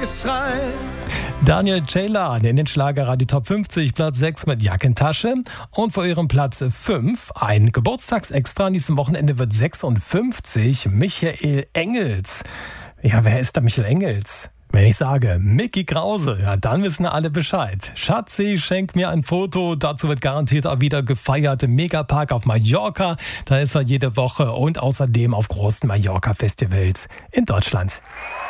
Geschrei. Daniel Ceylan in den Schlagerradio Top 50, Platz 6 mit Jackentasche. Und vor ihrem Platz 5 ein Geburtstagsextra. An diesem Wochenende wird 56, Michael Engels. Ja, wer ist da Michael Engels? Wenn ich sage Micky Krause, ja, dann wissen alle Bescheid. Schatzi, schenk mir ein Foto. Dazu wird garantiert auch wieder gefeiert im Megapark auf Mallorca. Da ist er jede Woche und außerdem auf großen Mallorca-Festivals in Deutschland.